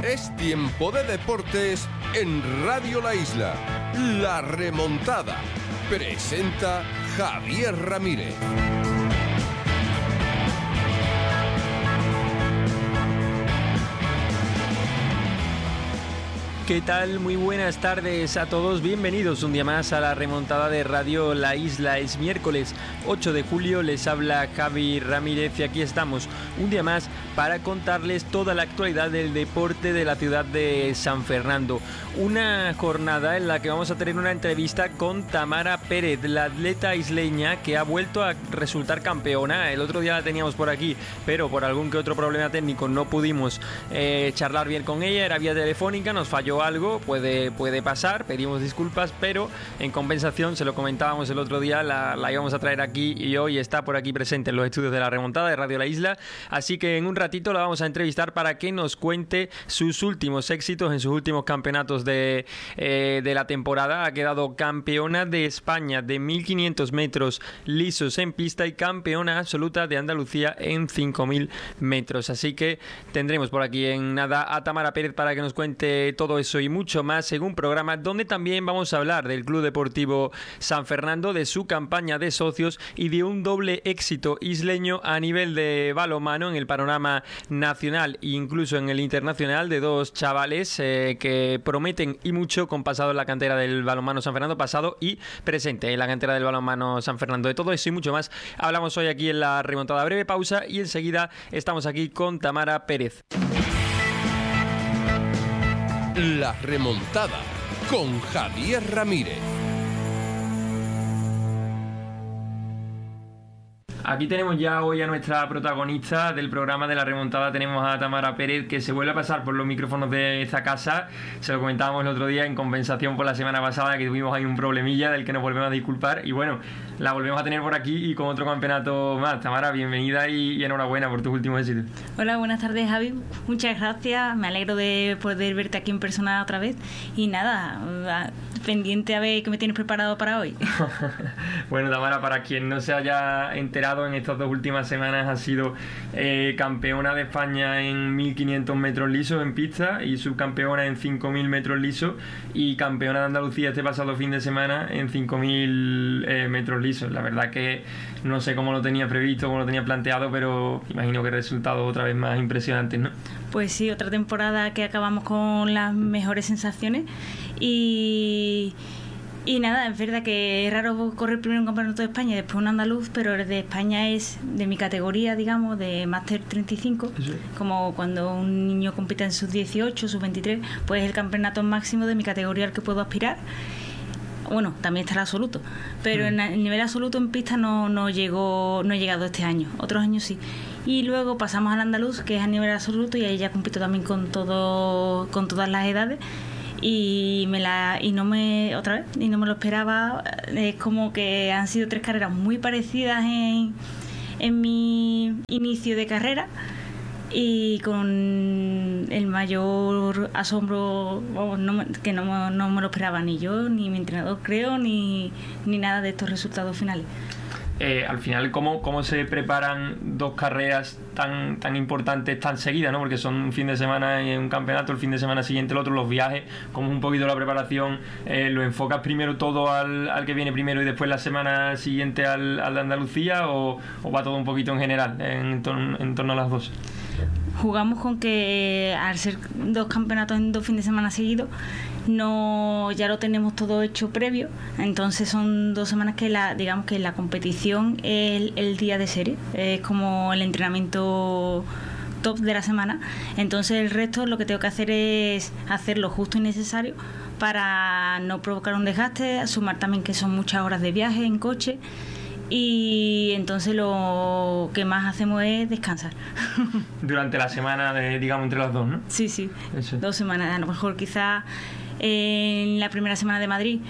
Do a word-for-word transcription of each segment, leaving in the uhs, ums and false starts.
Es tiempo de deportes en Radio La Isla. La Remontada. Presenta Javier Ramírez. ¿Qué tal? Muy buenas tardes a todos, bienvenidos un día más a la remontada de Radio La Isla. Es miércoles ocho de julio, les habla Javi Ramírez y aquí estamos un día más para contarles toda la actualidad del deporte de la ciudad de San Fernando. Una jornada en la que vamos a tener una entrevista con Tamara Pérez, la atleta isleña que ha vuelto a resultar campeona. El otro día la teníamos por aquí, pero por algún que otro problema técnico no pudimos eh, charlar bien con ella, era vía telefónica, nos falló algo, puede, puede pasar, pedimos disculpas, pero en compensación, se lo comentábamos el otro día, la, la íbamos a traer aquí y hoy está por aquí presente en los estudios de la remontada de Radio La Isla, así que en un ratito la vamos a entrevistar para que nos cuente sus últimos éxitos en sus últimos campeonatos de, eh, de la temporada. Ha quedado campeona de España de mil quinientos metros lisos en pista y campeona absoluta de Andalucía en cinco mil metros, así que tendremos por aquí en nada a Tamara Pérez para que nos cuente todo eso y mucho más, según programa, donde también vamos a hablar del Club Deportivo San Fernando, de su campaña de socios y de un doble éxito isleño a nivel de balonmano en el panorama nacional e incluso en el internacional, de dos chavales eh, que prometen y mucho, con pasado en la cantera del balonmano San Fernando, pasado y presente en la cantera del balonmano San Fernando. De todo eso y mucho más hablamos hoy aquí en la remontada. Breve pausa y enseguida estamos aquí con Tamara Pérez. La Remontada con Javier Ramírez. Aquí tenemos ya hoy a nuestra protagonista del programa de La Remontada. Tenemos a Tamara Pérez, que se vuelve a pasar por los micrófonos de esta casa. Se lo comentábamos el otro día en compensación por la semana pasada, que tuvimos ahí un problemilla del que nos volvemos a disculpar. Y bueno, la volvemos a tener por aquí y con otro campeonato más. Tamara, bienvenida y, y enhorabuena por tus últimos éxitos. Hola, buenas tardes, Javi. Muchas gracias. Me alegro de poder verte aquí en persona otra vez. Y nada, pendiente a ver qué me tienes preparado para hoy. Bueno, Tamara, para quien no se haya enterado, en estas dos últimas semanas ha sido eh, campeona de España en mil quinientos metros lisos en pista y subcampeona en cinco mil metros lisos y campeona de Andalucía este pasado fin de semana en cinco mil eh, metros lisos. La verdad que no sé cómo lo tenía previsto, cómo lo tenía planteado, pero imagino que resultados otra vez más impresionantes, ¿no? Pues sí, otra temporada que acabamos con las mejores sensaciones y... Y nada, es verdad que es raro correr primero un campeonato de España y después un andaluz, pero el de España es de mi categoría, digamos, de Máster treinta y cinco, sí. Como cuando un niño compite en sus dieciocho, sus veintitrés, pues es el campeonato máximo de mi categoría al que puedo aspirar. Bueno, también está el absoluto, pero mm. en el nivel absoluto en pista no, no, llegó, no he llegado este año, otros años sí. Y luego pasamos al andaluz, que es a nivel absoluto, y ahí ya compito también con, todo, con todas las edades. Y me la y no me otra vez y no me lo esperaba. Es como que han sido tres carreras muy parecidas en, en mi inicio de carrera y con el mayor asombro, oh, no, que no, no me lo esperaba ni yo ni mi entrenador, creo, ni, ni nada de estos resultados finales. Eh, al final, ¿cómo, cómo se preparan dos carreras tan, tan importantes tan seguidas, ¿no? Porque son un fin de semana en un campeonato, el fin de semana siguiente el otro, los viajes, como un poquito la preparación, eh, ¿lo enfocas primero todo al, al que viene primero y después la semana siguiente al, al de Andalucía o, o va todo un poquito en general, en, torno, en torno a las dos? Jugamos con que al ser dos campeonatos en dos fines de semana seguidos, no ya lo tenemos todo hecho previo, entonces son dos semanas que la digamos que la competición es el, el día de serie, es como el entrenamiento top de la semana, entonces el resto lo que tengo que hacer es hacer lo justo y necesario para no provocar un desgaste, sumar también que son muchas horas de viaje en coche. Y entonces lo que más hacemos es descansar. Durante la semana, de, digamos, entre las dos, ¿no? Sí, sí, Eso. Dos semanas. A lo mejor quizás en la primera semana de Madrid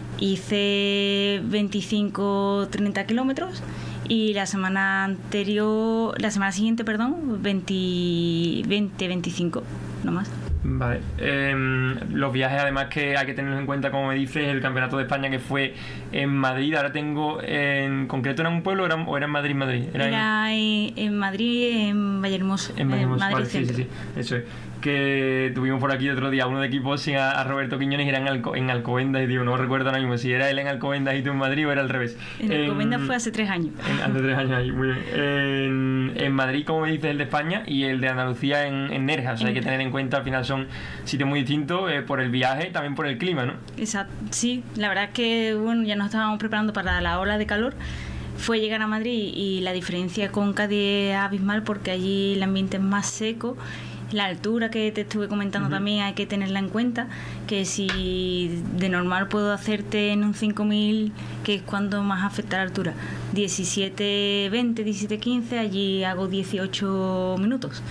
hice veinticinco treinta kilómetros y la semana anterior, la semana siguiente, perdón, veinte veinticinco, no más. Vale. Eh, los viajes, además, que hay que tener en cuenta, como me dices, el Campeonato de España que fue en Madrid. Ahora tengo, en concreto, ¿era un pueblo o era, o era en Madrid, Madrid? Era, era en, en Madrid, en Vallehermoso. En Vallehermoso, en Madrid, vale, sí, sí, sí, eso es. que tuvimos por aquí otro día uno de equipos a, a Roberto Quiñones y era en, Alco, en Alcobendas, y digo, no recuerdo ahora mismo si era él en Alcobendas y tú en Madrid o era al revés. En Alcobendas fue hace tres años. En, hace tres años ahí, muy bien. En, en Madrid, como me dices, el de España, y el de Andalucía en, en Nerja. O sea, hay que tener en cuenta, al final son sitios muy distintos eh, por el viaje, también por el clima, ¿no? Exacto, sí, la verdad es que bueno, ya nos estábamos preparando para la ola de calor. Fue llegar a Madrid y la diferencia con Cádiz es abismal, porque allí el ambiente es más seco. La altura que te estuve comentando uh-huh. también hay que tenerla en cuenta, que si de normal puedo hacerte en un cinco mil, que es cuando más afecta la altura, diecisiete veinte, diecisiete quince, allí hago dieciocho minutos.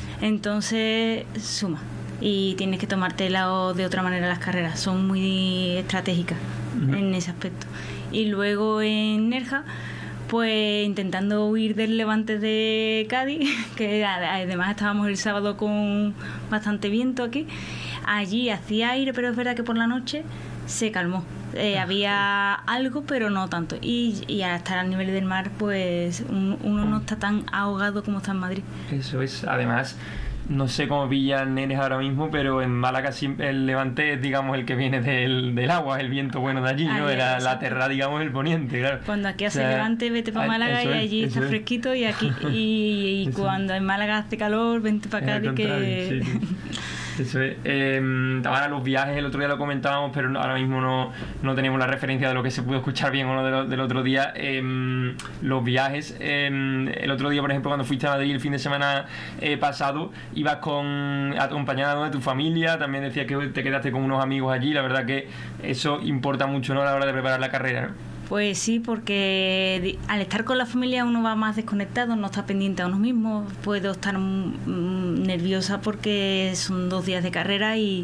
Entonces suma, y tienes que tomártela de otra manera las carreras, son muy estratégicas uh-huh. en ese aspecto. Y luego en Nerja, pues intentando huir del levante de Cádiz, que además estábamos el sábado con bastante viento aquí. Allí hacía aire, pero es verdad que por la noche se calmó. Eh, había algo, pero no tanto. Y, y al estar al nivel del mar, pues uno no está tan ahogado como está en Madrid. Eso es, además... No sé cómo pillan nenes ahora mismo, pero en Málaga siempre el levante es, digamos, el que viene del, del agua, el viento bueno de allí, ¿no? De la, la terra, digamos, el poniente, claro. Cuando aquí hace o sea, levante, vete para Málaga y allí es, está es. fresquito, y aquí y, y cuando en Málaga hace calor, vente para Cádiz, que... Sí, sí. Eso es. Eh, ahora los viajes, el otro día lo comentábamos, pero ahora mismo no, no tenemos la referencia de lo que se pudo escuchar bien o no de lo, del otro día. Eh, los viajes, eh, el otro día, por ejemplo, cuando fuiste a Madrid el fin de semana eh, pasado, ibas con acompañado de tu familia, también decías que te quedaste con unos amigos allí. La verdad que eso importa mucho, ¿no?, a la hora de preparar la carrera, ¿no? Pues sí, porque al estar con la familia uno va más desconectado, no está pendiente a uno mismo. Puedo estar mm, nerviosa porque son dos días de carrera y,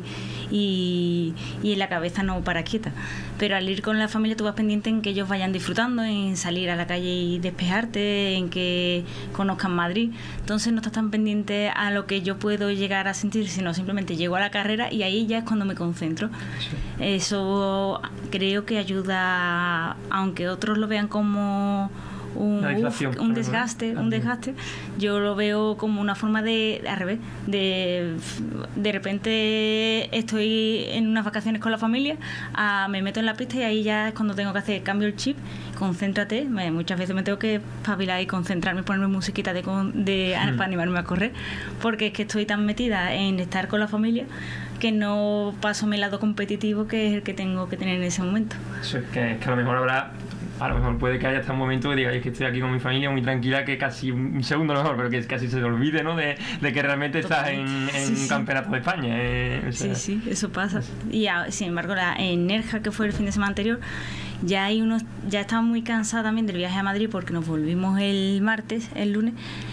y, y en la cabeza no para quieta. Pero al ir con la familia tú vas pendiente en que ellos vayan disfrutando, en salir a la calle y despejarte, en que conozcan Madrid. Entonces no estás tan pendiente a lo que yo puedo llegar a sentir, sino simplemente llego a la carrera y ahí ya es cuando me concentro. Sí. Eso creo que ayuda, aunque otros lo vean como un, uf, un desgaste, un desgaste, yo lo veo como una forma de, al revés, de de repente estoy en unas vacaciones con la familia, a, me meto en la pista y ahí ya es cuando tengo que hacer cambio el chip, concéntrate, me, muchas veces me tengo que espabilar y concentrarme, ponerme musiquita de, de hmm. para animarme a correr, porque es que estoy tan metida en estar con la familia que no paso mi lado competitivo, que es el que tengo que tener en ese momento. Eso es que, es que a lo mejor habrá, a lo mejor puede que haya hasta un momento que diga, es que estoy aquí con mi familia muy tranquila, que casi un segundo a lo mejor, pero que casi se te olvide, ¿no?, de, de que realmente Totalmente. estás en, en sí, un sí. campeonato de España. Eh, o sea, sí, sí, eso pasa. Y a, sin embargo, la, en Nerja, que fue el fin de semana anterior, ya hay unos, ya estaba muy cansada también del viaje a Madrid, porque nos volvimos el martes, el lunes.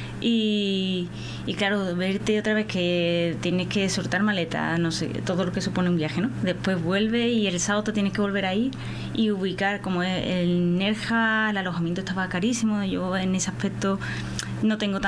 Y, y claro, verte otra vez que tienes que soltar maleta, no sé, todo lo que supone un viaje, ¿no? Después vuelve y el sábado te tienes que volver ahí y ubicar, como el Nerja, el alojamiento estaba carísimo, yo en ese aspecto no tengo tan